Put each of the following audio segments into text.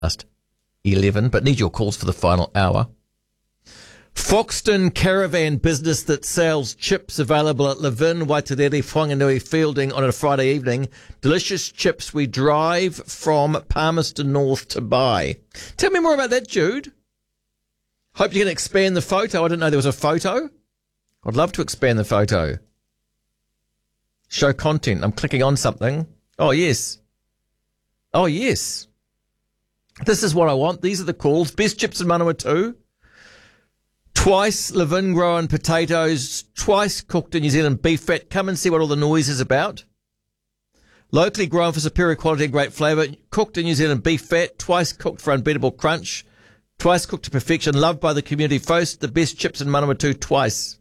11, but need your calls for the final hour. Foxton Caravan business that sells chips available at Levin, Waitarere, Whanganui Fielding on a Friday evening. Delicious chips we drive from Palmerston North to buy. Tell me more about that, Jude. Hope you can expand the photo. I didn't know there was a photo. I'd love to expand the photo. Show content. I'm clicking on something. Oh, yes. Oh, yes. This is what I want. These are the calls. Best chips in Manawatu. Twice Levin grown potatoes. Twice cooked in New Zealand beef fat. Come and see what all the noise is about. Locally grown for superior quality and great flavour. Cooked in New Zealand beef fat. Twice cooked for unbeatable crunch. Twice cooked to perfection. Loved by the community. First, the best chips in Manawatu twice.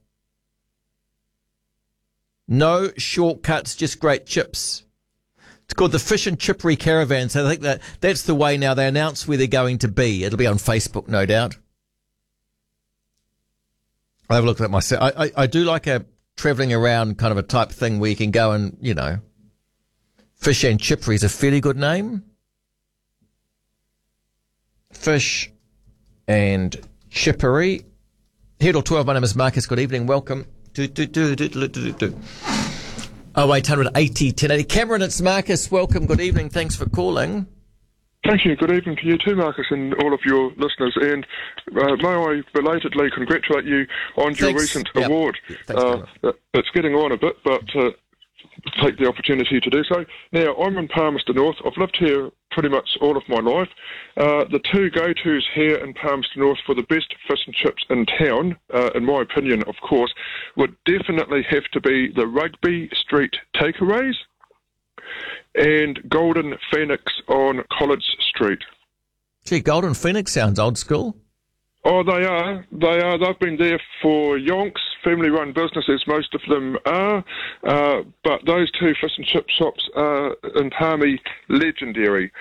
No shortcuts, just great chips. It's called the Fish and Chippery Caravan. So I think that's the way now. They announce where they're going to be. It'll be on Facebook, no doubt. I'll have a look at it myself. I do like a travelling around kind of a type thing where you can go and, you know, Fish and Chippery is a fairly good name. Fish and Chippery. Here till 12, my name is Marcus. Good evening. Welcome. 0800 80 1080. Cameron, it's Marcus. Welcome. Good evening. Thanks for calling. Thank you. Good evening to you too, Marcus, and all of your listeners. And may I belatedly congratulate you on your recent award. Thanks, it's getting on a bit, but take the opportunity to do so. Now, I'm in Palmerston North. I've lived here pretty much all of my life. The two go-tos here in Palmerston North for the best fish and chips in town, in my opinion, of course, would definitely have to be the Rugby Street Takeaways and Golden Phoenix on College Street. Gee, Golden Phoenix sounds old school. Oh, they are. They've been there for yonks, family-run businesses, most of them are. But those two fish and chip shops are, in Palmy, legendary.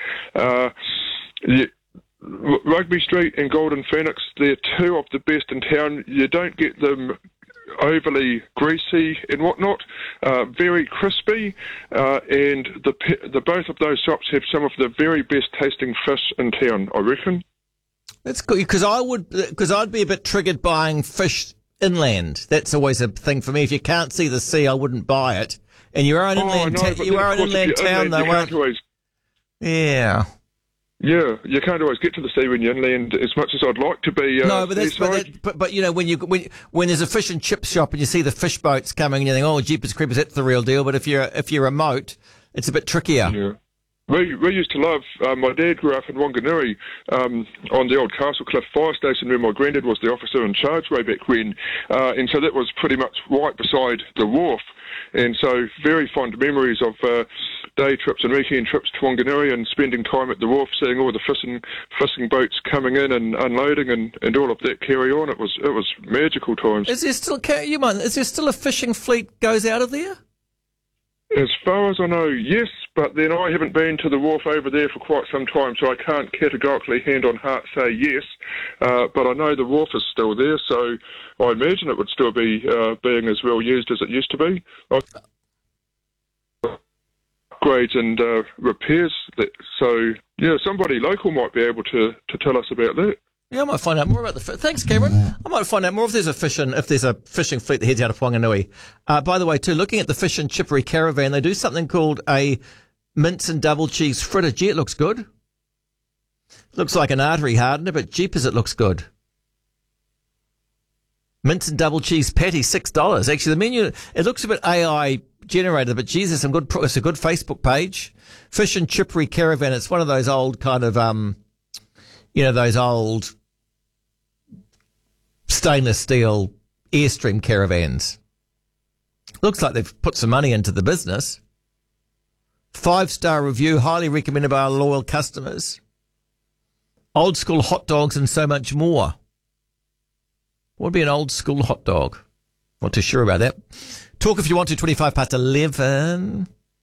Rugby Street and Golden Phoenix, they're two of the best in town. You don't get them overly greasy and whatnot, very crispy, and the both of those shops have some of the very best tasting fish in town, I reckon. That's good, because I'd be a bit triggered buying fish inland. That's always a thing for me. If you can't see the sea, I wouldn't buy it. And you are an inland town, though, aren't you? Yeah. Yeah, you can't always get to the sea when you're inland as much as I'd like to be. No, but you know, when there's a fish and chip shop and you see the fish boats coming and you think, oh, jeepers creepers, that's the real deal. But if you're remote, it's a bit trickier. Yeah. We used to love, my dad grew up in Wanganui on the old Castle Cliff fire station where my granddad was the officer in charge way back when, and so that was pretty much right beside the wharf. And so very fond memories of day trips and weekend trips to Wanganui and spending time at the wharf, seeing all the fishing boats coming in and unloading and all of that carry on. It was magical times. Is there still a fishing fleet goes out of there? As far as I know, yes, but then I haven't been to the wharf over there for quite some time, so I can't categorically hand on heart say yes, but I know the wharf is still there, so I imagine it would still be being as well used as it used to be. Upgrades and repairs, so yeah, somebody local might be able to tell us about that. Yeah, I might find out more about the fish. Thanks, Cameron. I might find out more if there's a fishing fleet that heads out of Whanganui. By the way, too, looking at the Fish and Chippery Caravan, they do something called a mince and double cheese fritter. Gee, it looks good. Looks like an artery hardener, but jeepers, it looks good. Mince and double cheese patty, $6. Actually, the menu, it looks a bit AI generated, but geez, it's a good Facebook page. Fish and Chippery Caravan. It's one of those old kind of, those old stainless steel Airstream caravans. Looks like they've put some money into the business. 5-star review, highly recommended by our loyal customers. Old school hot dogs and so much more. What would be an old school hot dog? Not too sure about that. Talk if you want to, 25 past 11.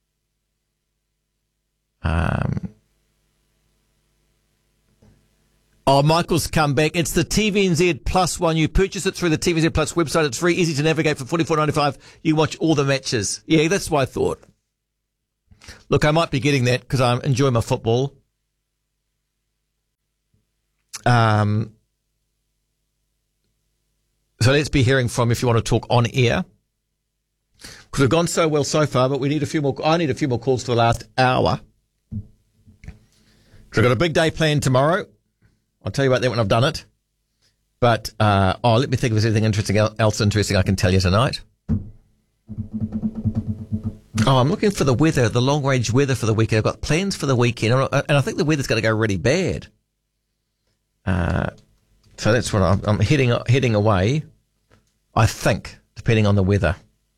Oh, Michael's come back. It's the TVNZ Plus one. You purchase it through the TVNZ Plus website. It's very easy to navigate for $44.95. You watch all the matches. Yeah, that's what I thought. Look, I might be getting that because I enjoy my football. So let's be hearing from if you want to talk on air. Because we've gone so well so far, but we need a few more. I need a few more calls for the last hour. We've got a big day planned tomorrow. I'll tell you about that when I've done it. But, let me think if there's anything else interesting I can tell you tonight. Oh, I'm looking for the weather, the long-range weather for the weekend. I've got plans for the weekend, and I think the weather's going to go really bad. So that's what I'm heading away, I think, depending on the weather.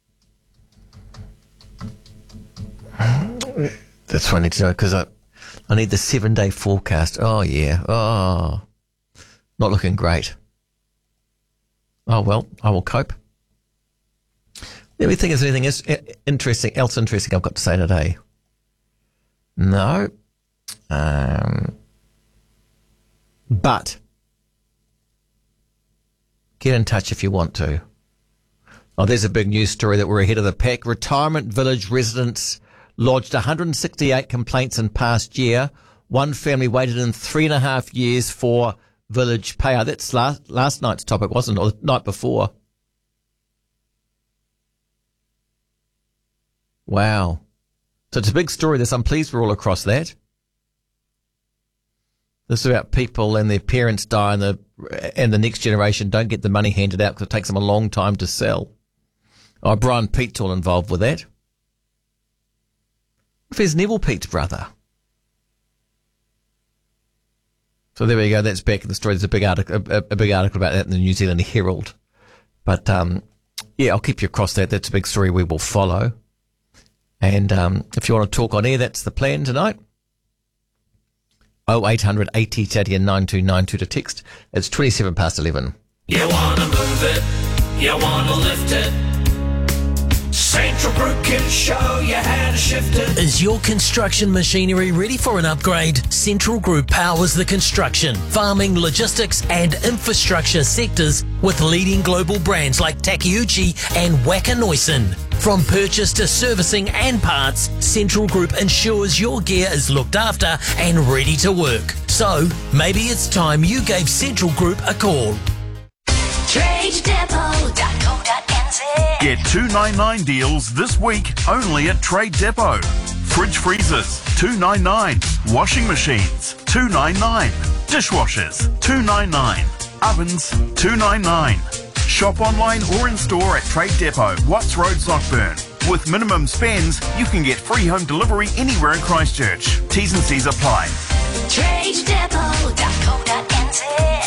That's what I need to know, because I need the 7-day forecast. Oh, yeah. Oh, not looking great. Oh, well, I will cope. Let me think if there's anything else interesting I've got to say today. No. But get in touch if you want to. Oh, there's a big news story that we're ahead of the pack. Retirement village residents lodged 168 complaints in past year. One family waited in 3.5 years for village payout. That's last night's topic, wasn't it? Or the night before. Wow. So it's a big story. I'm pleased we're all across that. This is about people and their parents die and the next generation don't get the money handed out because it takes them a long time to sell. Oh, Brian Pete's all involved with that. If there's Neville Pete's brother. So there we go. That's back in the story. There's a big article about that in the New Zealand Herald. But, I'll keep you across that. That's a big story we will follow. And if you want to talk on air, that's the plan tonight. 0800 80 30 and 9292 to text. It's 27 past 11. You want to move it, you want to lift it. Central Group can show you how to shift it. Is your construction machinery ready for an upgrade? Central Group powers the construction, farming, logistics and infrastructure sectors with leading global brands like Takeuchi and Wacker-Neuson. From purchase to servicing and parts, Central Group ensures your gear is looked after and ready to work. So, maybe it's time you gave Central Group a call. TradeDepot.co.nz. Get 299 deals this week only at Trade Depot. Fridge freezers, $299. Washing machines, $299. Dishwashers, $299. Ovens, $299. Shop online or in store at Trade Depot, Watts Road, Sockburn. With minimum spends, you can get free home delivery anywhere in Christchurch. T's and C's apply. TradeDepot.co.nz.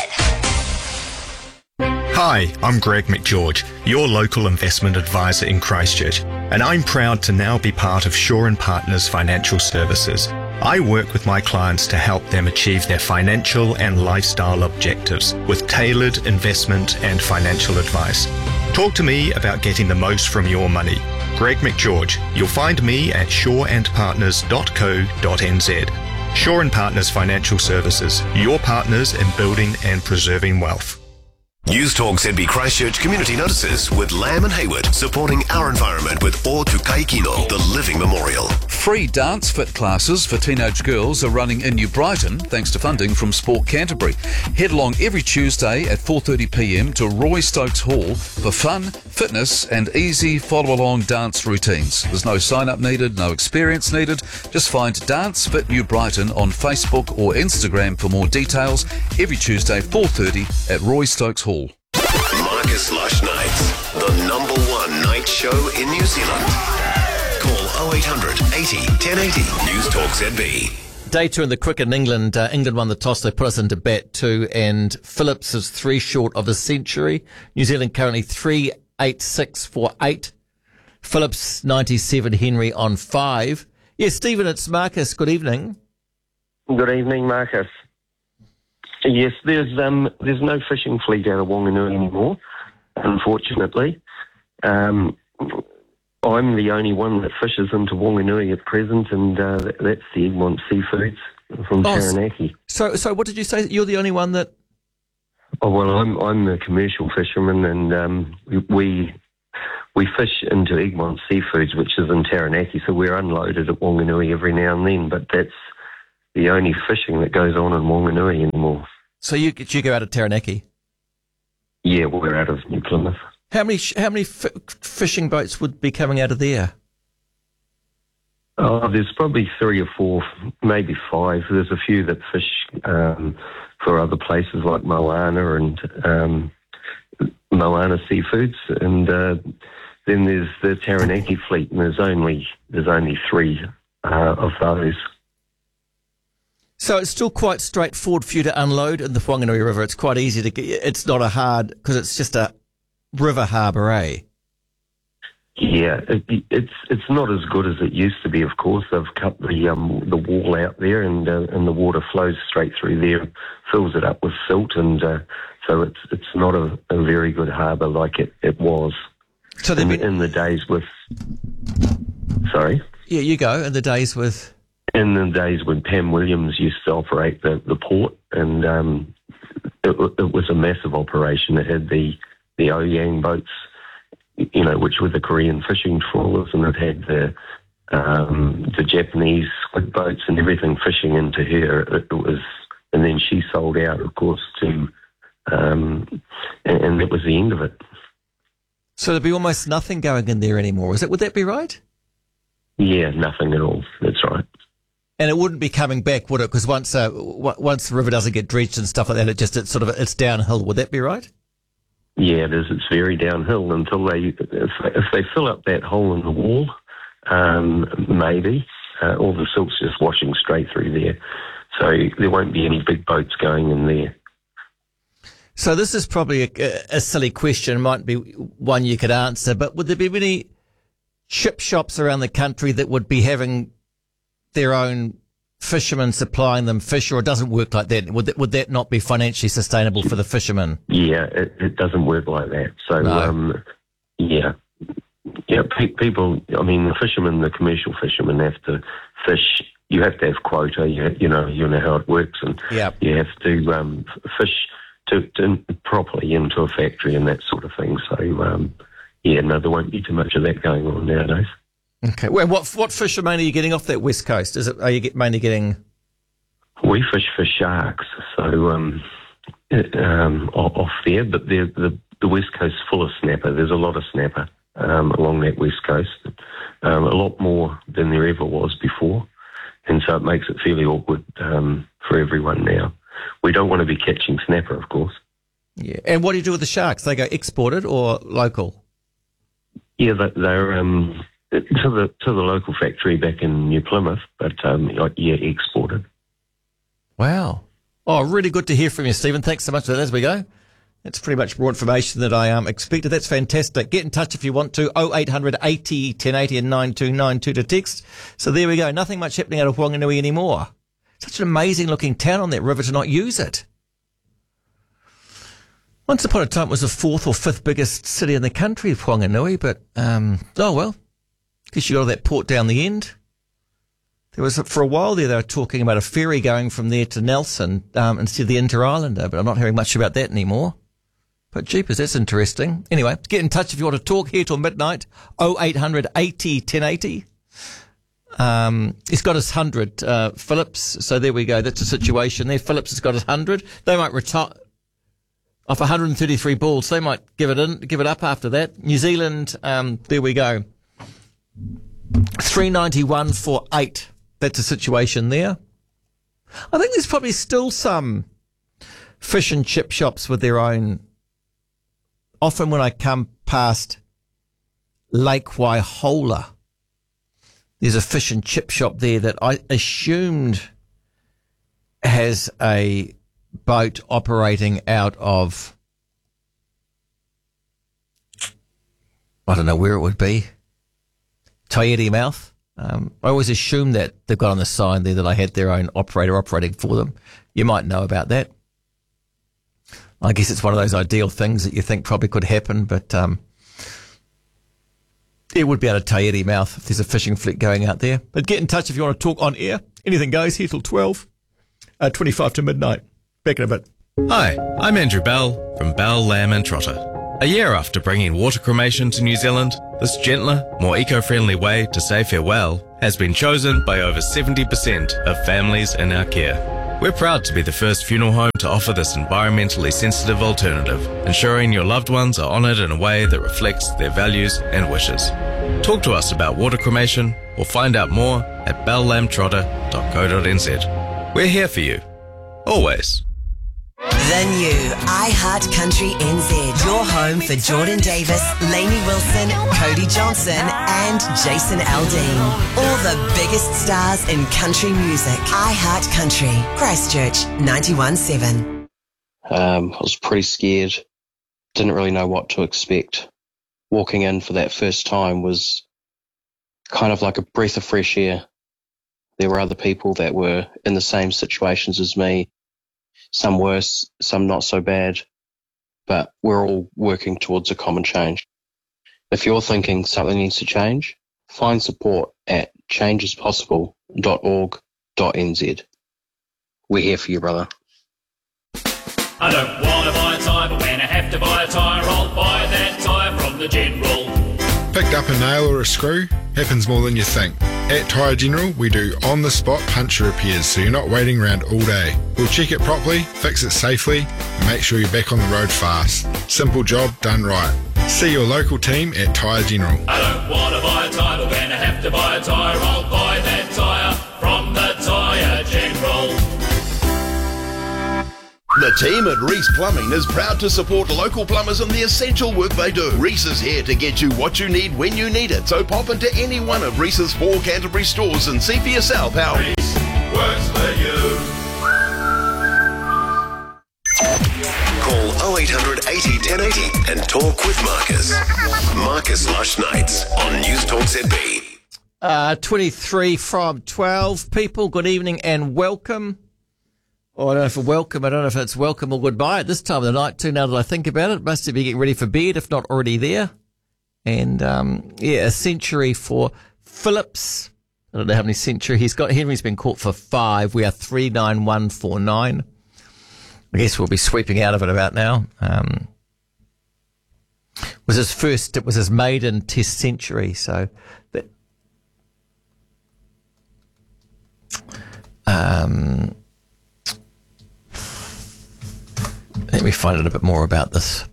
Hi, I'm Greg McGeorge, your local investment advisor in Christchurch, and I'm proud to now be part of Shaw & Partners Financial Services. I work with my clients to help them achieve their financial and lifestyle objectives with tailored investment and financial advice. Talk to me about getting the most from your money. Greg McGeorge. You'll find me at shawandpartners.co.nz. Shaw & Partners Financial Services, your partners in building and preserving wealth. News Talk ZB Christchurch Community Notices with Lamb and Hayward, supporting our environment with O Tukai Kino, the Living Memorial. Free dance fit classes for teenage girls are running in New Brighton thanks to funding from Sport Canterbury. Head along every Tuesday at 4:30pm to Roy Stokes Hall for fun, fitness and easy follow-along dance routines. There's no sign-up needed, no experience needed. Just find Dance Fit New Brighton on Facebook or Instagram for more details. Every Tuesday 4:30 at Roy Stokes Hall. Marcus Lush Nights, the #1 night show in New Zealand. Call 0800 80 1080. News Talk ZB. Day 2 in the cricket in England. England won the toss. They put us into bat 2, and Phillips is 3 short of a century. New Zealand currently 386 for 8. Phillips 97, Henry on 5. Yes, Stephen, it's Marcus. Good evening. Good evening, Marcus. Yes, there's no fishing fleet out of Wanganui anymore, unfortunately. I'm the only one that fishes into Wanganui at present, and that's the Egmont Seafoods from Taranaki. So what did you say? You're the only one that... Oh, well, I'm a commercial fisherman, and we fish into Egmont Seafoods, which is in Taranaki, so we're unloaded at Wanganui every now and then, but that's the only fishing that goes on in Wanganui anymore. So you go out of Taranaki? Yeah, we're out of New Plymouth. How many fishing boats would be coming out of there? Oh, there's probably 3 or 4, maybe 5. There's a few that fish for other places like Moana and Moana Seafoods, and then there's the Taranaki fleet, and there's only 3 of those. So it's still quite straightforward for you to unload in the Whanganui River. It's quite easy to get. It's not a hard, because it's just a river harbour, eh? Yeah, it's not as good as it used to be. Of course, they've cut the wall out there, and the water flows straight through there, fills it up with silt, and so it's not a very good harbour like it was. So in the days with, sorry. Yeah, you go. In the days with. In the days when Pam Williams used to operate the port, and it was a massive operation. It had the Ouyang boats, you know, which were the Korean fishing trawlers, and it had the Japanese squid boats and everything fishing into her. It was, and then she sold out, of course, to, and that was the end of it. So there'd be almost nothing going in there anymore. Would that be right? Yeah, nothing at all. That's right. And it wouldn't be coming back, would it? Because once the river doesn't get dredged and stuff like that, it's downhill. Would that be right? Yeah, it is. It's very downhill until if they fill up that hole in the wall, maybe all the silt's just washing straight through there, so there won't be any big boats going in there. So this is probably a silly question, might be one you could answer, but would there be many chip shops around the country that would be having their own fishermen supplying them fish, or it doesn't work like that? Would that not be financially sustainable for the fishermen? Yeah, it doesn't work like that. So, no. People, I mean, the fishermen, the commercial fishermen have to fish. You have to have quota, you know how it works, and you have to fish to properly into a factory and that sort of thing. So, there won't be too much of that going on nowadays. Okay. Well, what fishermen are you getting off that west coast? Are you mainly getting? We fish for sharks, so off there. But the west coast is full of snapper. There's a lot of snapper along that west coast, a lot more than there ever was before, and so it makes it fairly awkward for everyone now. We don't want to be catching snapper, of course. Yeah. And what do you do with the sharks? They go exported or local? Yeah, they're to the local factory back in New Plymouth, but exported. Wow. Oh, really good to hear from you, Stephen. Thanks so much for that. As we go, that's pretty much more information that I expected. That's fantastic. Get in touch if you want to. 0800 80 1080 and 9292 to text. So there we go. Nothing much happening out of Whanganui anymore. Such an amazing looking town on that river to not use it. Once upon a time, it was the 4th or 5th biggest city in the country of Whanganui, but, oh well. Guess you got all that port down the end. There was, for a while there, they were talking about a ferry going from there to Nelson instead of the Inter-Islander, but I'm not hearing much about that anymore. But jeepers, that's interesting. Anyway, get in touch if you want to talk here till midnight. 0800 80 1080. He's got his 100, Phillips. So there we go. That's the situation there. Phillips has got his 100. They might retire off 133 balls. They might give it up after that. New Zealand, there we go. 391 for 8. That's a situation there. I think there's probably still some fish and chip shops with their own. Often when I come past Lake Waihola, there's a fish and chip shop there that I assumed has a boat operating out of, I don't know where it would be, Taieri Mouth. I always assumed that they've got on the sign there that I had their own operator operating for them. You might know about that. I guess it's one of those ideal things that you think probably could happen, but it would be out of Taieri Mouth if there's a fishing fleet going out there. But get in touch if you want to talk on air. Anything goes here till 12, 25 to midnight. Back in a bit. Hi, I'm Andrew Bell from Bell, Lamb and Trotter. A year after bringing water cremation to New Zealand, this gentler, more eco-friendly way to say farewell has been chosen by over 70% of families in our care. We're proud to be the first funeral home to offer this environmentally sensitive alternative, ensuring your loved ones are honoured in a way that reflects their values and wishes. Talk to us about water cremation or find out more at bellamtrotter.co.nz. We're here for you. Always. The new iHeart Country NZ. Your home for Jordan Davis, Lainey Wilson, Cody Johnson and Jason Aldean. All the biggest stars in country music. iHeart Country. Christchurch 91.7. I was pretty scared. Didn't really know what to expect. Walking in for that first time was kind of like a breath of fresh air. There were other people that were in the same situations as me. Some worse, some not so bad, but we're all working towards a common change. If you're thinking something needs to change, find support at changespossible.org.nz. We're here for you, brother. I don't want to buy a tyre, but when I have to buy a tyre, I'll buy that tyre from the General. Picked up a nail or a screw? Happens more than you think. At Tyre General, we do on-the-spot puncture repairs, so you're not waiting around all day. We'll check it properly, fix it safely, and make sure you're back on the road fast. Simple job done right. See your local team at Tyre General. I don't want to buy a tyre, but when I have to buy a tyre, I'll buy that tyre from the Tyre General. The team at Reese Plumbing is proud to support local plumbers in the essential work they do. Reese is here to get you what you need when you need it. So pop into any one of Reese's 4 Canterbury stores and see for yourself how Reese works for you. Call 0800 80 1080 and talk with Marcus. Marcus Lush Nights on News Talk ZB. 23 from 12 people. Good evening and welcome. Oh, I don't know if welcome. I don't know if it's welcome or goodbye at this time of the night too. Now that I think about it, must be getting ready for bed, if not already there. And a century for Phillips. I don't know how many century he's got. Henry's been caught for 5. We are 39149. I guess we'll be sweeping out of it about now. It was his maiden Test century. So, let me find out a bit more about this.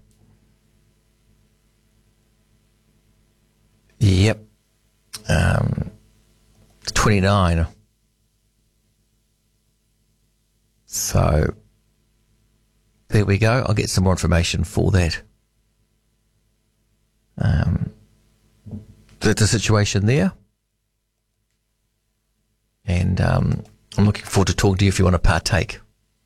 Yep. 29. So, there we go. I'll get some more information for that. That's the situation there. And I'm looking forward to talking to you if you want to partake.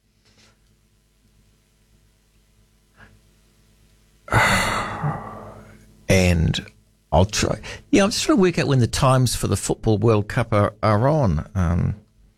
And I'll try. Yeah, I'm just trying to work out when the times for the Football World Cup are on.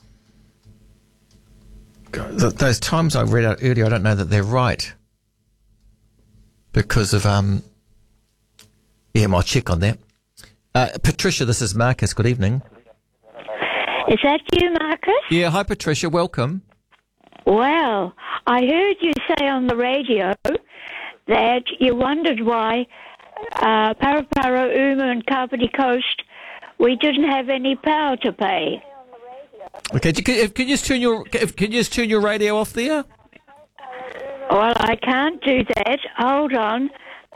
Those times I read out earlier, I don't know that they're right. Because of, I'll check on that. Patricia, this is Marcus. Good evening. Is that you, Marcus? Yeah, hi Patricia, welcome. Well, I heard you say on the radio that you wondered why Parapara, Uma and Kapiti Coast, we didn't have any power to pay. Okay, can you just turn your radio off there? Well, I can't do that. Hold on.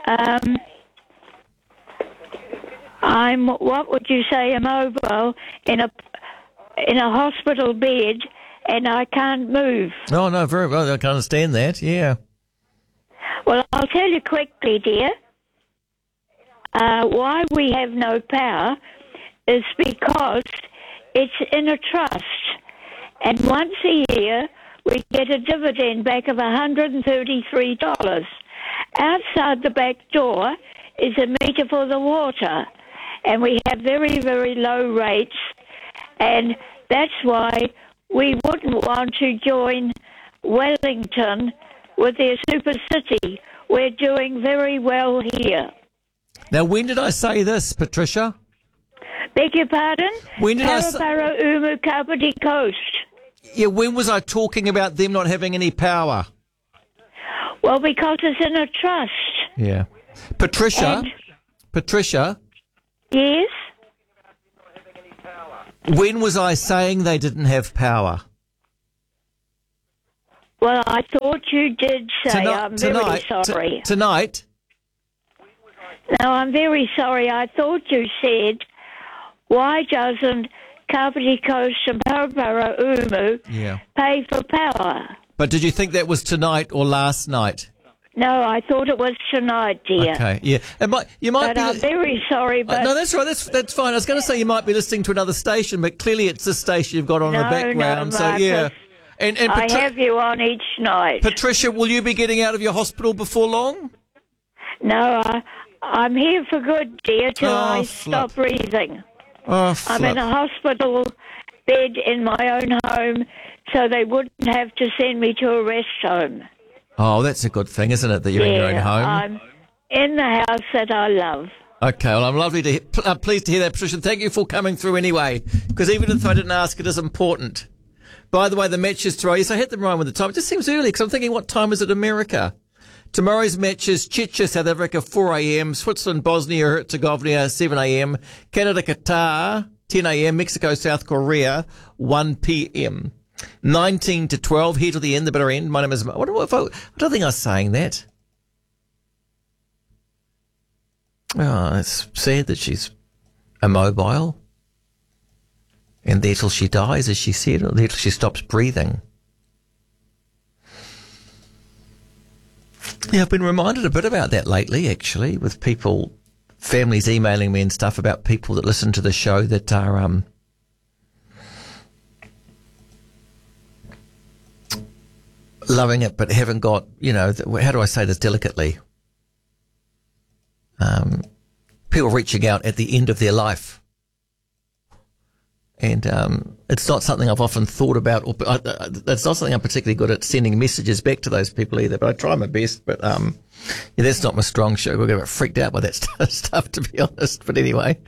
I'm, what would you say, immobile in a hospital bed, and I can't move. Oh, no, very well. I can understand that, yeah. Well, I'll tell you quickly, dear. Why we have no power is because it's in a trust. And once a year, we get a dividend back of $133. Outside the back door is a meter for the water. And we have very, very low rates. And that's why we wouldn't want to join Wellington with their super city. We're doing very well here. Now, when did I say this, Patricia? Beg your pardon? When did Parapara, Umu, Kapiti Coast. Yeah, when was I talking about them not having any power? Well, because it's in a trust. Yeah. Patricia? Yes? When was I saying they didn't have power? Well, I thought you did say. I'm very sorry. Tonight? No, I'm very sorry. I thought you said, why doesn't Kapiti Coast and Parapara Umu pay for power? But did you think that was tonight or last night? No, I thought it was tonight, dear. Okay, yeah. You might be. I'm very sorry, but... no, that's right. That's fine. I was going to say you might be listening to another station, but clearly it's the station you've got on the background. No, so, yeah. And I have you on each night. Patricia, will you be getting out of your hospital before long? No, I'm here for good, dear, till I stop breathing. Oh, I'm in a hospital bed in my own home, so they wouldn't have to send me to a rest home. Oh, that's a good thing, isn't it, that you're in your own home? I'm in the house that I love. Okay, well, I'm pleased to hear that, Patricia. Thank you for coming through anyway, because even if I didn't ask, it is important. By the way, the match is tomorrow. Yes, I hit them right with the time. It just seems early, because I'm thinking, what time is it in America? Tomorrow's match is Czechia, South Africa, 4 a.m., Switzerland, Bosnia, Herzegovina, 7 a.m., Canada, Qatar, 10 a.m., Mexico, South Korea, 1 p.m. 19 to 12, here to the end, the bitter end. My name is... I don't think I was saying that. Oh, it's sad that she's immobile. And there till she dies, as she said, or there till she stops breathing. Yeah, I've been reminded a bit about that lately, actually, with people, families emailing me and stuff about people that listen to the show that are... loving it, but haven't got, how do I say this delicately? People reaching out at the end of their life. And it's not something I've often thought about, or it's not something I'm particularly good at sending messages back to those people either, but I try my best. But that's not my strong show. We're going to get freaked out by that stuff, to be honest. But anyway,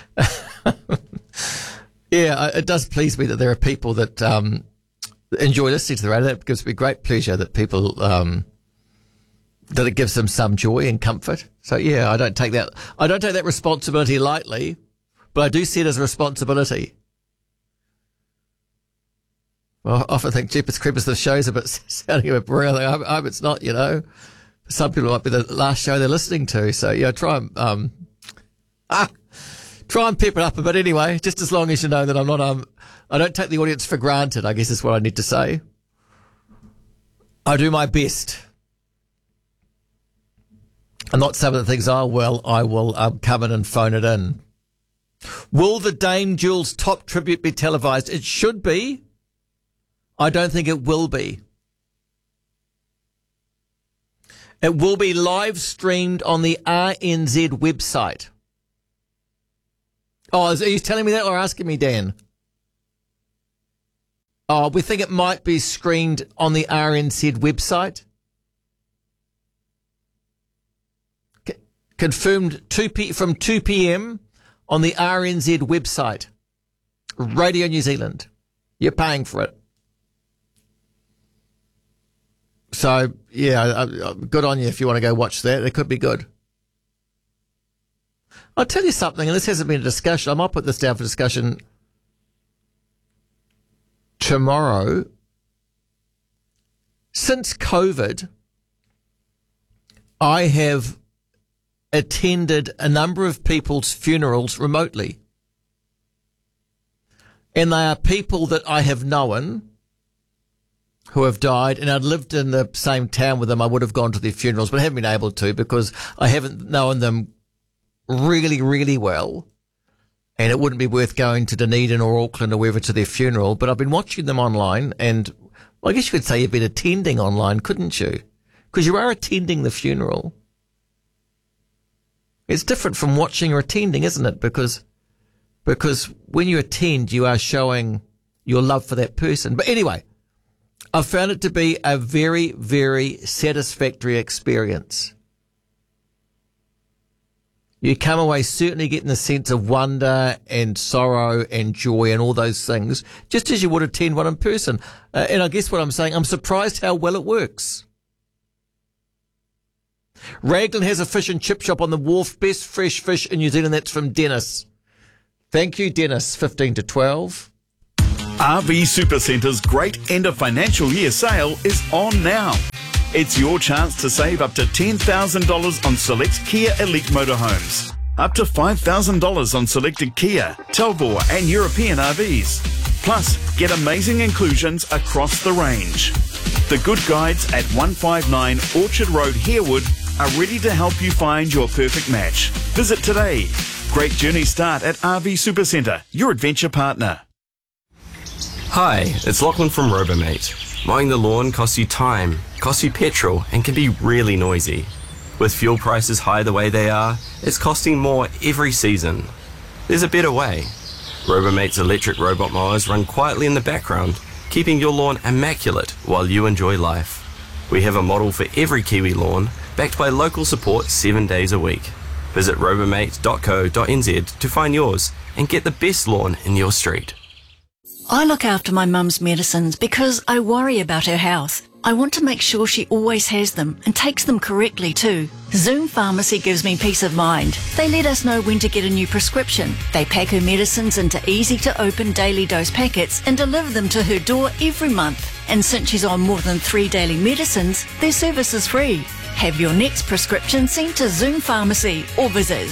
it does please me that there are people that enjoy listening to the radio. That gives me great pleasure that people, that it gives them some joy and comfort. So I don't take that responsibility lightly, but I do see it as a responsibility. Well, I often think Jeepers Creepers, the show's sounding a bit boring. I hope it's not, Some people might be the last show they're listening to. So try and pep it up a bit anyway, just as long as you know that I'm not, I don't take the audience for granted, I guess is what I need to say. I do my best. I'm not some of the things, I will come in and phone it in. Will the Dame Jules Top tribute be televised? It should be. I don't think it will be. It will be live streamed on the RNZ website. Oh, are you telling me that or asking me, Dan? Oh, we think it might be screened on the RNZ website. Confirmed from 2 p.m. on the RNZ website. Radio New Zealand. You're paying for it. So, good on you if you want to go watch that. It could be good. I'll tell you something, and this hasn't been a discussion. I might put this down for discussion tomorrow. Since COVID, I have attended a number of people's funerals remotely. And they are people that I have known who have died, and I'd lived in the same town with them. I would have gone to their funerals, but I haven't been able to because I haven't known them really, really well. And it wouldn't be worth going to Dunedin or Auckland or wherever to their funeral. But I've been watching them online, and I guess you could say you've been attending online, couldn't you? Because you are attending the funeral. It's different from watching or attending, isn't it? Because when you attend, you are showing your love for that person. But anyway, I found it to be a very, very satisfactory experience. You come away certainly getting a sense of wonder and sorrow and joy and all those things, just as you would attend one in person. And I guess what I'm saying, I'm surprised how well it works. Raglan has a fish and chip shop on the wharf. Best fresh fish in New Zealand. That's from Dennis. Thank you, Dennis. 15 to 12. RV Supercenter's great end of financial year sale is on now. It's your chance to save up to $10,000 on select Kia Elite motorhomes, up to $5,000 on selected Kia, Talbot and European RVs. Plus, get amazing inclusions across the range. The Good Guides at 159 Orchard Road, Harewood are ready to help you find your perfect match. Visit today. Great journeys start at RV Supercentre, your adventure partner. Hi, it's Lachlan from Robomate. Mowing the lawn costs you time, costs you petrol, and can be really noisy. With fuel prices high the way they are, it's costing more every season. There's a better way. Robomate's electric robot mowers run quietly in the background, keeping your lawn immaculate while you enjoy life. We have a model for every Kiwi lawn, backed by local support 7 days a week. Visit robomate.co.nz to find yours and get the best lawn in your street. I look after my mum's medicines because I worry about her health. I want to make sure she always has them and takes them correctly too. Zoom Pharmacy gives me peace of mind. They let us know when to get a new prescription. They pack her medicines into easy-to-open daily dose packets and deliver them to her door every month. And since she's on more than 3 daily medicines, their service is free. Have your next prescription sent to Zoom Pharmacy or visit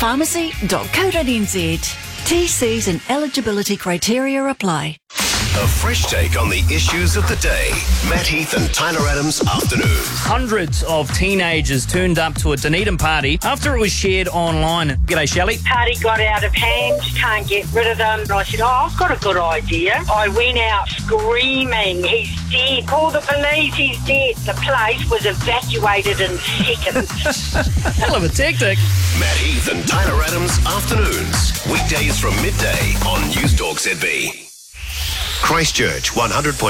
zoompharmacy.co.nz. TCs and eligibility criteria apply. A fresh take on the issues of the day. Matt Heath and Tyler Adams Afternoons. Hundreds of teenagers turned up to a Dunedin party after it was shared online. G'day, Shelley. Party got out of hand, can't get rid of them. And I said, I've got a good idea. I went out screaming, he's dead. Call the police, he's dead. The place was evacuated in seconds. Hell of a tactic. Matt Heath and Tyler Adams Afternoons. Weekdays from midday on News Talk ZB. Christchurch 100.1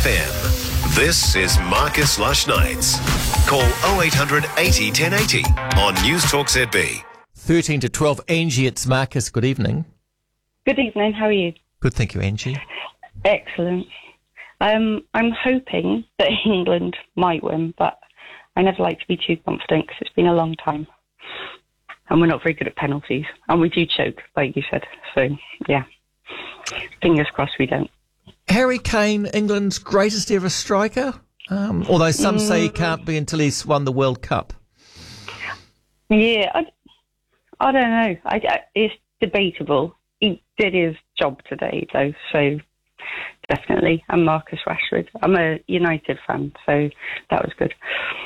FM. This is Marcus Lush Nights. Call 0800 80 1080 on News Talk ZB. 13 to 12. Angie, it's Marcus. Good evening. Good evening. How are you? Good, thank you, Angie. Excellent. I'm hoping that England might win, but I never like to be too confident because it's been a long time. And we're not very good at penalties. And we do choke, like you said. So, yeah. Fingers crossed we don't. Harry Kane, England's greatest ever striker, although some say he can't be until he's won the World Cup. Yeah, I don't know. It's debatable. He did his job today, though, so definitely. And Marcus Rashford. I'm a United fan, so that was good.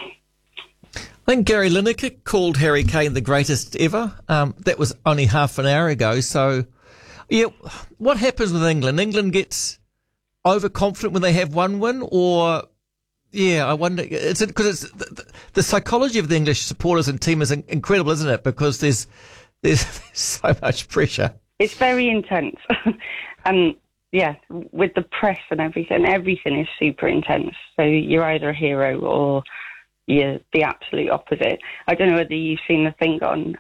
I think Gary Lineker called Harry Kane the greatest ever. That was only half an hour ago. So, yeah, what happens with England? England gets overconfident when they have one win, or I wonder. It's because it's the psychology of the English supporters and team is incredible, isn't it? Because there's so much pressure. It's very intense, and yeah, with the press and everything is super intense. So you're either a hero or you're the absolute opposite. I don't know whether you've seen the thing on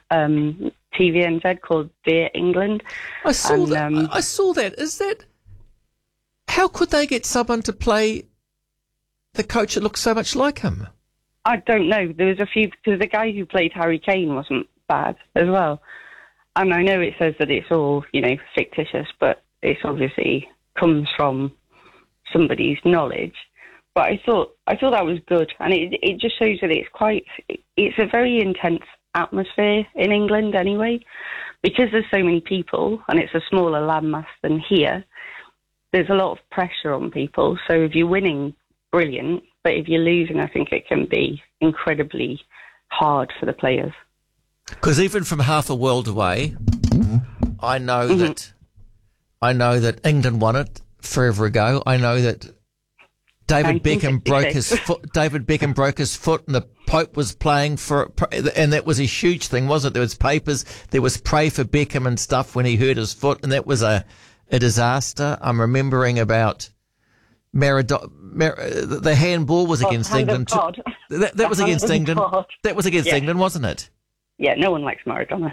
TVNZ called Dear England. I saw that. Is that? How could they get someone to play the coach that looks so much like him? I don't know. There was a few, because the guy who played Harry Kane wasn't bad as well. And I know it says that it's all, fictitious, but it's obviously comes from somebody's knowledge. But I thought that was good. And it just shows that it's a very intense atmosphere in England anyway, because there's so many people and it's a smaller landmass than here. There's a lot of pressure on people. So if you're winning, brilliant. But if you're losing, I think it can be incredibly hard for the players. Because even from half a world away, I know that England won it forever ago. I know that David Beckham broke his foot. David Beckham broke his foot, and the Pope was playing for it, and that was a huge thing, wasn't it? There was papers, there was pray for Beckham and stuff when he hurt his foot, and that was a disaster. I'm remembering about the handball was against England. That was against England. That was against England, wasn't it? Yeah, no one likes Maradona.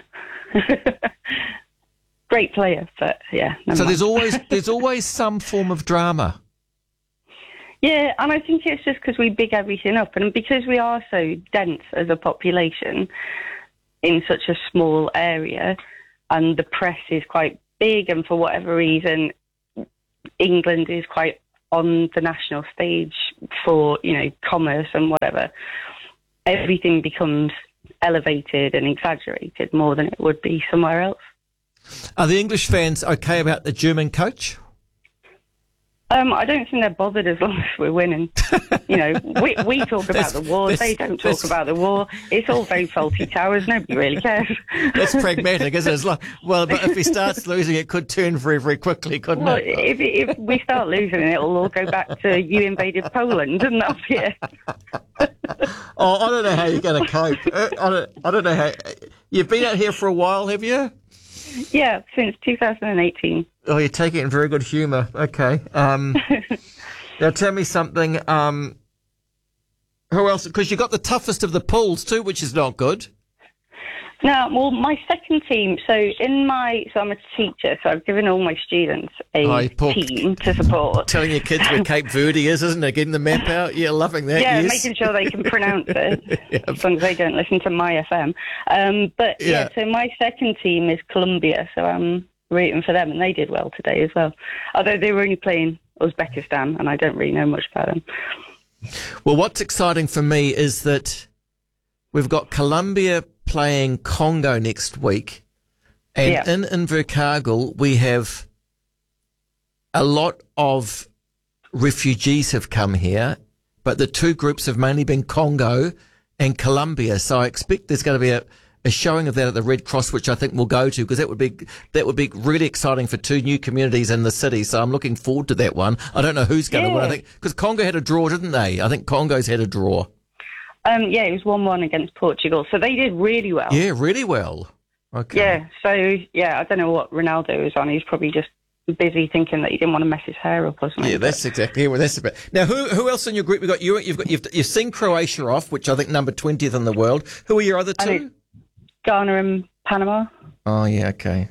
Great player, but yeah. So there's always some form of drama. Yeah, and I think it's just because we big everything up, and because we are so dense as a population in such a small area, and the press is quite big, and for whatever reason, England is quite on the national stage for, commerce and whatever, everything becomes elevated and exaggerated more than it would be somewhere else. Are the English fans okay about the German coach? I don't think they're bothered as long as we're winning. We talk about the war. They don't talk about the war. It's all very faulty towers. Nobody really cares. That's pragmatic, isn't it? It's like, but if he starts losing, it could turn very, very quickly, couldn't it? If we start losing, it'll all go back to you invaded Poland, and that's it. I don't know how you're going to cope. I don't know how. You've been out here for a while, have you? Yeah, since 2018. Oh, you're taking it in very good humour. Okay. Now tell me something. Who else? Because you got the toughest of the pools too, which is not good. Now, well, my second team, so I'm a teacher, so I've given all my students a team to support. Telling your kids where Cape Verde is, isn't it? Getting the map out. Yeah, loving that. Yeah, yes. Making sure they can pronounce it, as long as they don't listen to my FM. So my second team is Colombia, so I'm rooting for them, and they did well today as well. Although they were only playing Uzbekistan, and I don't really know much about them. Well, what's exciting for me is that we've got Colombia playing Congo next week, and in Invercargill we have a lot of refugees have come here, but the two groups have mainly been Congo and Colombia. So I expect there's going to be a showing of that at the Red Cross, which I think we'll go to, because that would be really exciting for two new communities in the city. So I'm looking forward to that one. I don't know who's going to win. I think because Congo had a draw, didn't they? I think Congo's had a draw. It was 1-1 against Portugal, so they did really well. Yeah, really well. Okay. Yeah, so, I don't know what Ronaldo is on. He's probably just busy thinking that he didn't want to mess his hair up or something. Yeah, that's exactly what that's about. Now, who else in your group? You've seen Croatia off, which I think number 20th in the world. Who are your other two? Ghana and Panama. Oh, yeah, okay.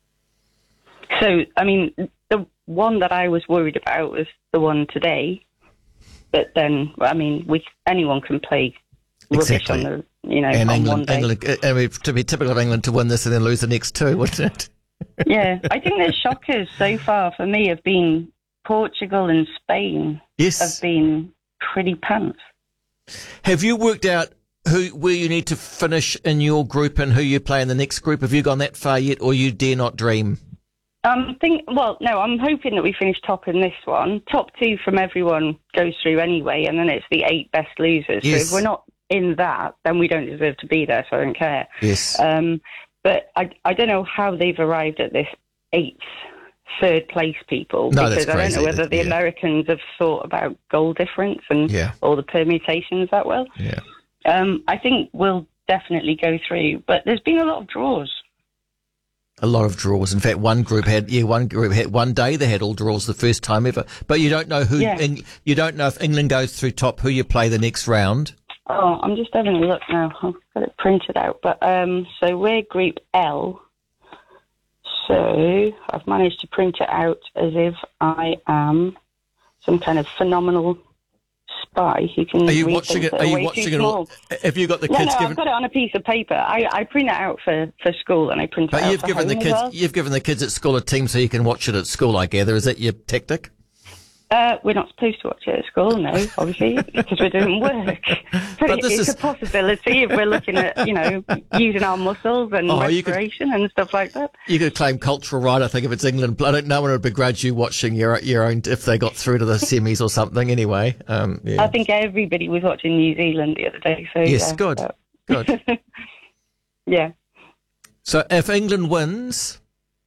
So, the one that I was worried about was the one today. But then, anyone can play rubbish on the, and on England, one day. to be typical of England to win this and then lose the next two, wouldn't it? Yeah, I think the shockers so far for me have been Portugal and Spain. Yes. Have been pretty pants. Have you worked out where you need to finish in your group and who you play in the next group? Have you gone that far yet, or you dare not dream? I'm hoping that we finish top in this one. Top two from everyone goes through anyway, and then it's the 8 best losers. Yes. So if we're not in that, then we don't deserve to be there, so I don't care. Yes. But I don't know how they've arrived at this 8th, third place people. No, because that's crazy. I don't know whether the Americans have thought about goal difference and all the permutations that well. Yeah. I think we'll definitely go through, but there's been a lot of draws. A lot of draws. In fact, one group had one day they had all draws the first time ever. But you don't know who. You don't know if England goes through top, who you play the next round. Oh, I'm just having a look now. I've got it printed out. But so we're Group L. So I've managed to print it out as if I am some kind of phenomenal spy who can. Are you read watching things it? that Are you way watching too it all? small. Have you got the kids? No, I've got it on a piece of paper. I print it out for school and I print it out You've for given the home kids. as well. You've given the kids at school a team so you can watch it at school. I gather. Is that your tactic? We're not supposed to watch it at school, no, obviously, because we're doing work. But it's a possibility if we're looking at, using our muscles and respiration and stuff like that. You could claim cultural right, I think, if it's England. I don't know one would begrudge you watching your own if they got through to the semis or something. Anyway, I think everybody was watching New Zealand the other day. So yes, good. Yeah. So if England wins,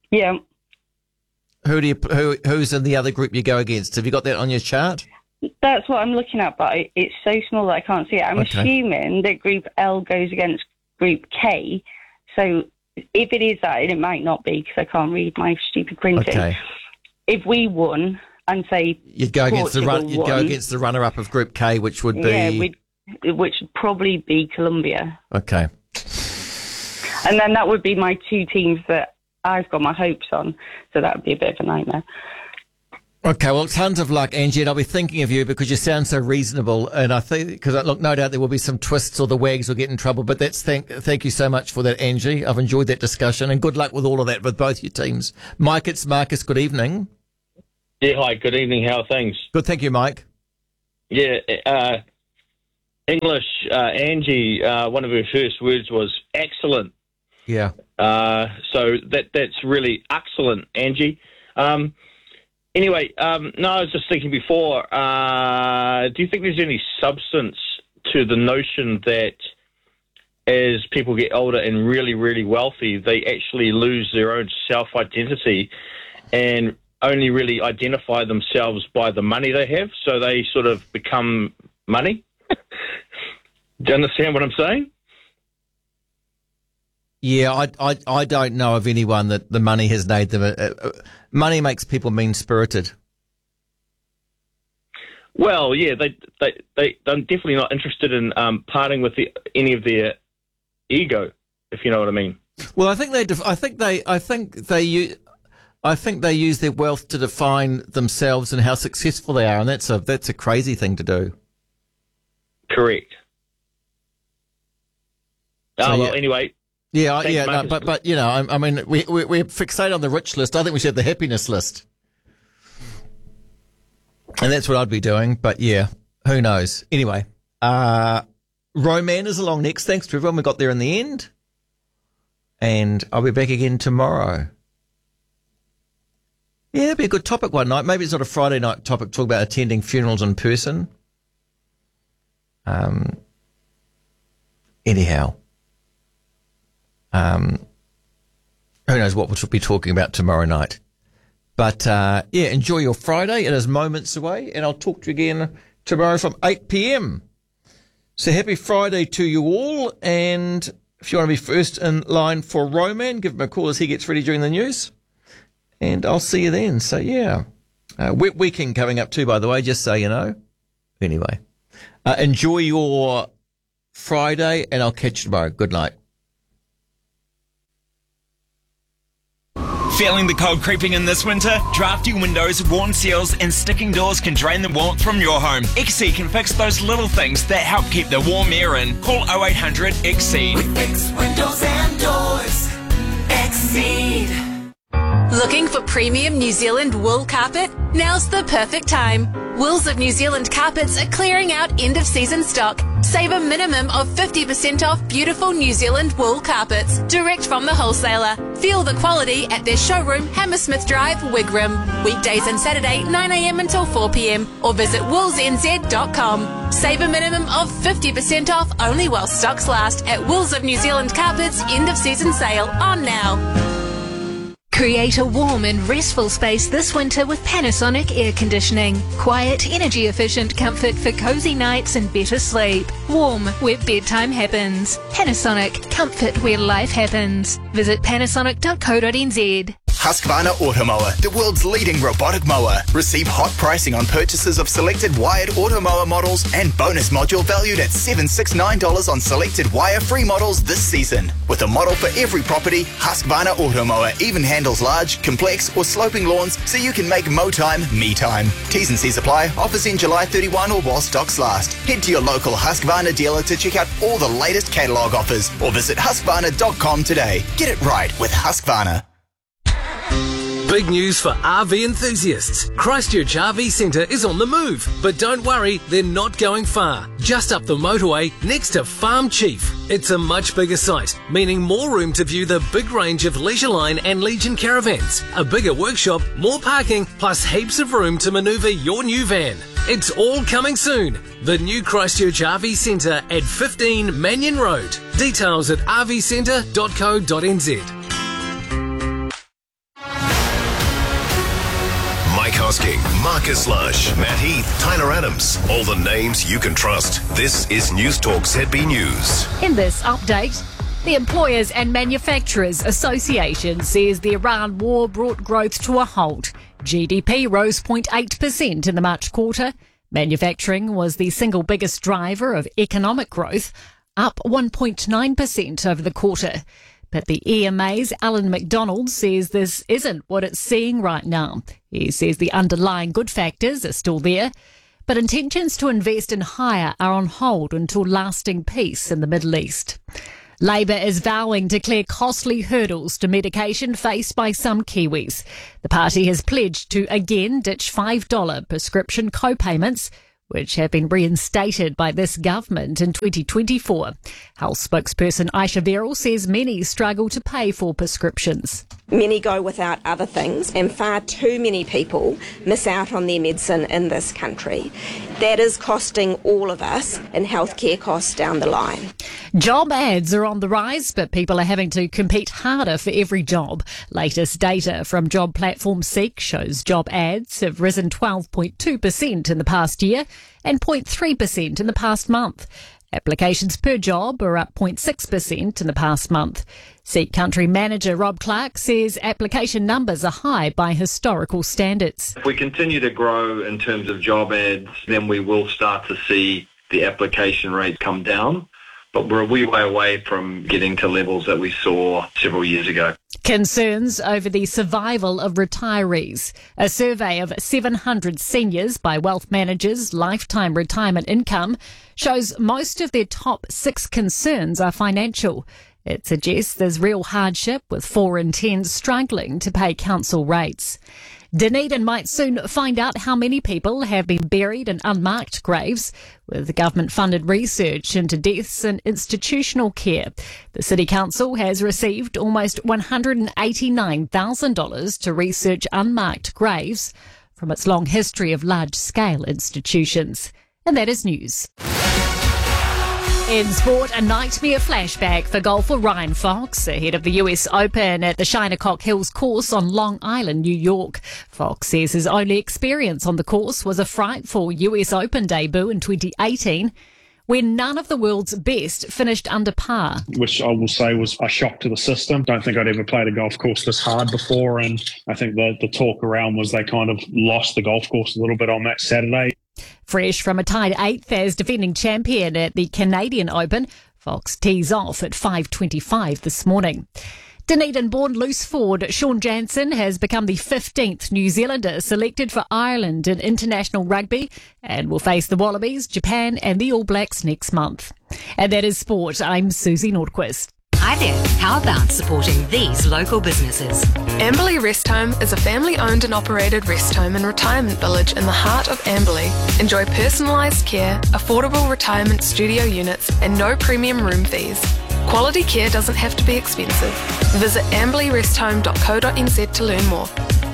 who's in the other group you go against? Have you got that on your chart? That's what I'm looking at, but it's so small that I can't see it. I'm assuming that Group L goes against Group K. So if it is that, and it might not be because I can't read my stupid printing. Okay. If we won and say you'd go against go against the runner-up of Group K, which would be which would probably be Colombia. Okay. And then that would be my two teams that I've got my hopes on, so that would be a bit of a nightmare. Okay, well, tons of luck, Angie, and I'll be thinking of you because you sound so reasonable, and I think, because look, no doubt there will be some twists or the wags will get in trouble, but thank you so much for that, Angie. I've enjoyed that discussion, and good luck with all of that with both your teams. Mike, it's Marcus, good evening. Yeah, hi, good evening. How are things? Good, thank you, Mike. Yeah, English, Angie, one of her first words was excellent. Yeah. So that's really excellent, Angie. Anyway, no, I was just thinking before, do you think there's any substance to the notion that as people get older and really, really wealthy, they actually lose their own self-identity and only really identify themselves by the money they have, so they sort of become money? Do you understand what I'm saying? Yeah, I don't know of anyone that the money has made them. Money makes people mean-spirited. Well, yeah, they're definitely not interested in parting with any of their ego, if you know what I mean. Well, I think they use their wealth to define themselves and how successful they are, and that's a crazy thing to do. Correct. So, well, anyway. Yeah, Thanks, no, but you know, I mean, we're fixated on the rich list. I think we should have the happiness list, and that's what I'd be doing. But yeah, who knows? Anyway, Roman is along next. Thanks to everyone. We got there in the end, and I'll be back again tomorrow. Yeah, that'd be a good topic one night. Maybe it's not a Friday night topic. Talk about attending funerals in person. Anyhow. Who knows what we'll be talking about tomorrow night. But, yeah, enjoy your Friday. It is moments away, and I'll talk to you again tomorrow from 8 p.m. So happy Friday to you all, and if you want to be first in line for Roman, give him a call as he gets ready during the news, and I'll see you then. So, yeah. Wet weekend coming up too, by the way, just so you know. Anyway, enjoy your Friday, and I'll catch you tomorrow. Good night. Feeling the cold creeping in this winter? Drafty windows, worn seals and sticking doors can drain the warmth from your home. XC can fix those little things that help keep the warm air in. Call 0800 XC. We fix windows and doors. Exceed. Looking for premium New Zealand wool carpet? Now's the perfect time. Wools of New Zealand Carpets are clearing out end-of-season stock. Save a minimum of 50% off beautiful New Zealand wool carpets, direct from the wholesaler. Feel the quality at their showroom, Hammersmith Drive, Wigram. Weekdays and Saturday, 9am until 4pm, or visit woolsnz.com. Save a minimum of 50% off only while stocks last at Wools of New Zealand Carpets end-of-season sale on now. Create a warm and restful space this winter with Panasonic air conditioning. Quiet, energy efficient comfort for cozy nights and better sleep. Warm where bedtime happens. Panasonic, comfort where life happens. Visit panasonic.co.nz. Husqvarna Automower, the world's leading robotic mower. Receive hot pricing on purchases of selected wired Automower models and bonus module valued at $769 on selected wire-free models this season. With a model for every property, Husqvarna Automower even handles large, complex or sloping lawns so you can make mow time, me time. T's and C's apply. Offers in July 31 or while stocks last. Head to your local Husqvarna dealer to check out all the latest catalogue offers or visit husqvarna.com today. Get it right with Husqvarna. Big news for RV enthusiasts. Christchurch RV Centre is on the move. But don't worry, they're not going far. Just up the motorway next to Farm Chief. It's a much bigger site, meaning more room to view the big range of Leisureline and Legion caravans. A bigger workshop, more parking, plus heaps of room to manoeuvre your new van. It's all coming soon. The new Christchurch RV Centre at 15 Mannion Road. Details at rvcentre.co.nz. Mike Hosking, Marcus Lush, Matt Heath, Tyler Adams. All the names you can trust. This is News Talk ZB News. In this update, the Employers and Manufacturers Association says the Iran war brought growth to a halt. GDP rose 0.8% in the March quarter. Manufacturing was the single biggest driver of economic growth, up 1.9% over the quarter. But the EMA's Alan McDonald says this isn't what it's seeing right now. He says the underlying good factors are still there, but intentions to invest and hire are on hold until lasting peace in the Middle East. Labor is vowing to clear costly hurdles to medication faced by some Kiwis. The party has pledged to again ditch $5 prescription co-payments, which have been reinstated by this government in 2024. Health spokesperson Aisha Verrill says many struggle to pay for prescriptions. Many go without other things, and far too many people miss out on their medicine in this country. That is costing all of us in healthcare costs down the line. Job ads are on the rise, but people are having to compete harder for every job. Latest data from job platform Seek shows job ads have risen 12.2% in the past year and 0.3% in the past month. Applications per job are up 0.6% in the past month. Seek Country Manager Rob Clark says application numbers are high by historical standards. If we continue to grow in terms of job ads, then we will start to see the application rate come down. But we're a wee way away from getting to levels that we saw several years ago. Concerns over the survival of retirees. A survey of 700 seniors by Wealth Managers Lifetime Retirement Income shows most of their top 6 concerns are financial. It suggests there's real hardship, with 4 in 10 struggling to pay council rates. Dunedin might soon find out how many people have been buried in unmarked graves, with government-funded research into deaths in institutional care. The City Council has received almost $189,000 to research unmarked graves from its long history of large-scale institutions. And that is news. In sport, a nightmare flashback for golfer Ryan Fox ahead of the US Open at the Shinnecock Hills course on Long Island, New York. Fox says his only experience on the course was a frightful US Open debut in 2018, when none of the world's best finished under par. Which I will say was a shock to the system. Don't think I'd ever played a golf course this hard before, and I think the talk around was they kind of lost the golf course a little bit on that Saturday. Fresh from a tied 8th as defending champion at the Canadian Open, Fox tees off at 5:25 this morning. Dunedin-born loose forward Sean Jansen has become the 15th New Zealander selected for Ireland in international rugby and will face the Wallabies, Japan and the All Blacks next month. And that is sport. I'm Susie Nordquist. Hi there. How about supporting these local businesses? Amberley Rest Home is a family-owned and operated rest home and retirement village in the heart of Amberley. Enjoy personalised care, affordable retirement studio units and no premium room fees. Quality care doesn't have to be expensive. Visit amberleyresthome.co.nz to learn more.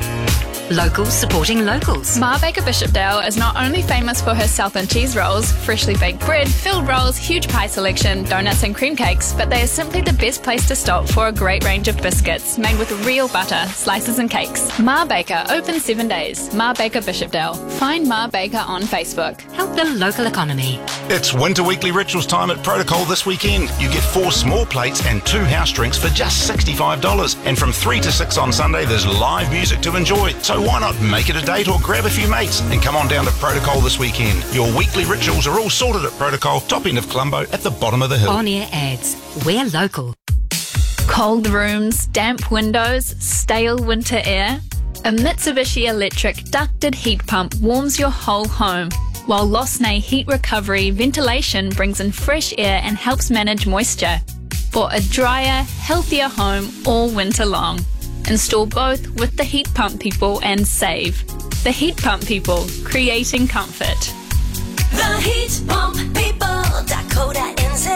Locals supporting locals. Ma Baker Bishopdale is not only famous for her Southern cheese rolls, freshly baked bread, filled rolls, huge pie selection, donuts and cream cakes, but they are simply the best place to stop for a great range of biscuits made with real butter, slices and cakes. Ma Baker, open 7 days. Ma Baker Bishopdale. Find Ma Baker on Facebook. Help the local economy. It's Winter Weekly Rituals time at Protocol this weekend. You get 4 small plates and 2 house drinks for just $65. And from 3 to 6 on Sunday, there's live music to enjoy. So why not make it a date or grab a few mates and come on down to Protocol this weekend. Your weekly rituals are all sorted at Protocol, top end of Colombo at the bottom of the hill. On-air ads. We're local. Cold rooms, damp windows, stale winter air. A Mitsubishi Electric ducted heat pump warms your whole home, while Losnay Heat Recovery ventilation brings in fresh air and helps manage moisture. For a drier, healthier home all winter long. Install both with the Heat Pump People and save. The Heat Pump People, creating comfort. The Heat Pump People.co.nz.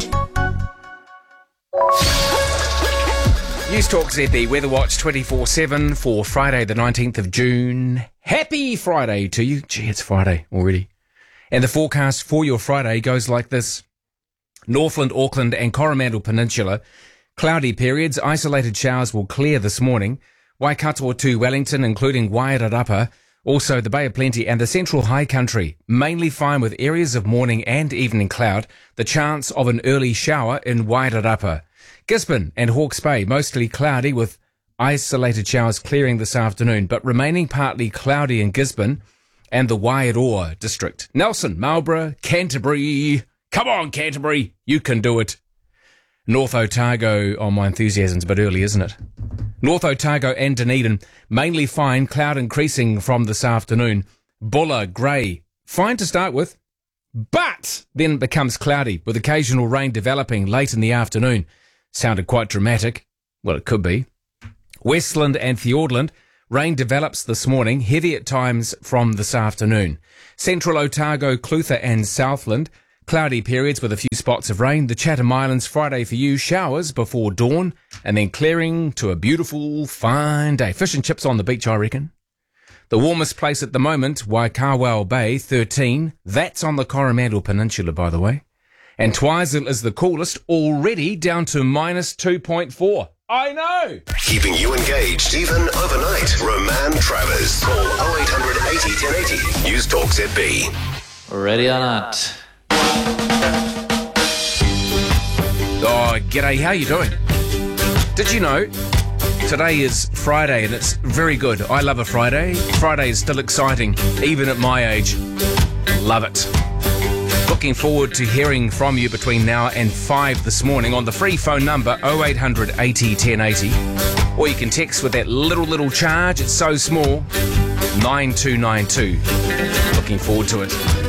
News Talk ZB Weather Watch 24/7 for Friday the 19th of June. Happy Friday to you. Gee, it's Friday already. And the forecast for your Friday goes like this. Northland, Auckland and Coromandel Peninsula. Cloudy periods, isolated showers will clear this morning. Waikato to Wellington, including Wairarapa, also the Bay of Plenty and the Central High Country, mainly fine with areas of morning and evening cloud, the chance of an early shower in Wairarapa. Gisborne and Hawke's Bay, mostly cloudy with isolated showers clearing this afternoon, but remaining partly cloudy in Gisborne and the Wairoa district. Nelson, Marlborough, Canterbury. Come on, Canterbury, you can do it. North Otago, my enthusiasm's a bit early, isn't it? North Otago and Dunedin, mainly fine, cloud increasing from this afternoon. Bulla, grey, fine to start with. But then it becomes cloudy with occasional rain developing late in the afternoon. Sounded quite dramatic. Well, it could be. Westland and Fiordland, rain develops this morning, heavy at times from this afternoon. Central Otago, Clutha and Southland, cloudy periods with a few spots of rain. The Chatham Islands, Friday for you, showers before dawn and then clearing to a beautiful, fine day. Fish and chips on the beach, I reckon. The warmest place at the moment, Waikawao Bay, 13. That's on the Coromandel Peninsula, by the way. And Twizel is the coolest, already down to minus 2.4. I know! Keeping you engaged even overnight. Roman Travers. Call 0800 80 1080. News Talk ZB. Ready or not? Oh, g'day, how you doing? Did you know today is Friday and it's very good. I love a Friday. Friday is still exciting, even at my age. Love it. Looking forward to hearing from you between now and 5 this morning on the free phone number 0800 80 1080. Or you can text with that little charge, it's so small, 9292. Looking forward to it.